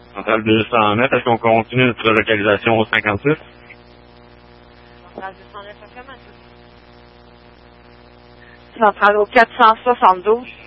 Centrale 209, est-ce qu'on continue notre localisation au 56? Centrale 209, comment ça? Centrale au 472.